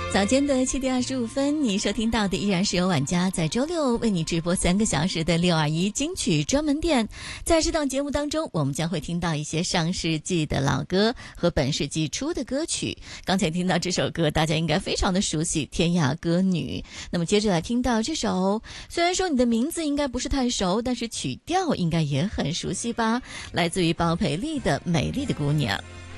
早间的7:25，你收听到的依然是由晚家在周六为你直播3个小时的621金曲专门店。在这档节目当中，我们将会听到一些上世纪的老歌和本世纪初的歌曲。刚才听到这首歌，大家应该非常的熟悉，《天涯歌女》。那么接着来听到这首，虽然说你的名字应该不是太熟，但是曲调应该也很熟悉吧？来自于包培丽的《美丽的姑娘》。